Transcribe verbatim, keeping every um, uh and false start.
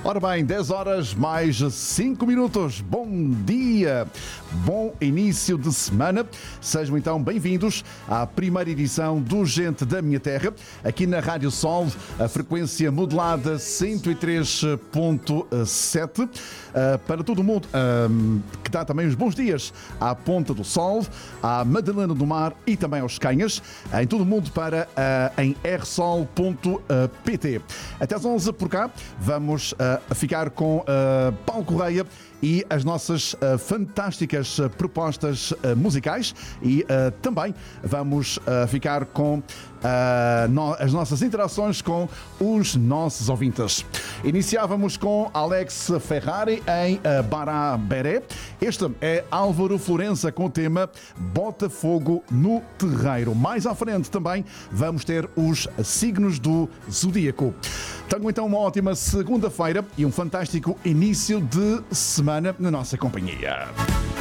Ora bem, dez horas mais cinco minutos. Bom dia, bom início de semana. Sejam então bem-vindos à primeira edição do Gente da Minha Terra, aqui na Rádio Sol, a frequência modulada cento e três ponto sete. Uh, para todo o mundo uh, que dá também os bons dias à Ponta do Sol, à Madalena do Mar e também aos Canhas, em todo o mundo para uh, em r sol ponto pt. Até às onze por cá vamos uh, ficar com uh, Paulo Correia e as nossas uh, fantásticas uh, propostas uh, musicais e uh, também vamos uh, ficar com uh, no, as nossas interações com os nossos ouvintes. Iniciávamos com Alex Ferrari em uh, Bará-Beré. Este é Álvaro Florença com o tema Botafogo no Terreiro. Mais à frente também vamos ter os signos do Zodíaco. Tenham então uma ótima segunda-feira e um fantástico início de semana na nossa companhia.